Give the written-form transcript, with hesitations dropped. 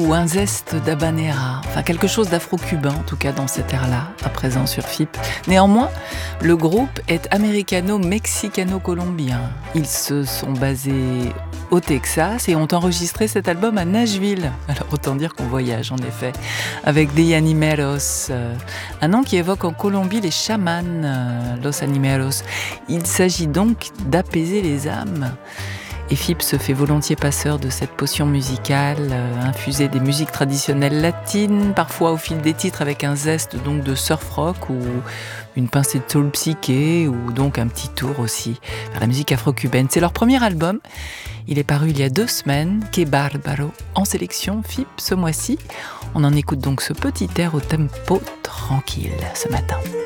ou un zeste d'habanera, enfin quelque chose d'afro-cubain en tout cas dans cet air-là, à présent sur FIP. Néanmoins, le groupe est américano-mexicano-colombien. Ils se sont basés au Texas et ont enregistré cet album à Nashville. Alors autant dire qu'on voyage en effet, avec des Animeros, un nom qui évoque en Colombie les chamans, Los Animeros. Il s'agit donc d'apaiser les âmes. Et Phips se fait volontiers passeur de cette potion musicale, infusée des musiques traditionnelles latines, parfois au fil des titres avec un zeste donc de surf rock ou une pincée de soul psyché ou donc un petit tour aussi vers la musique afro-cubaine. C'est leur premier album. Il est paru il y a 2 semaines, Que Barbaro, en sélection Phips ce mois-ci. On en écoute donc ce petit air au tempo tranquille ce matin.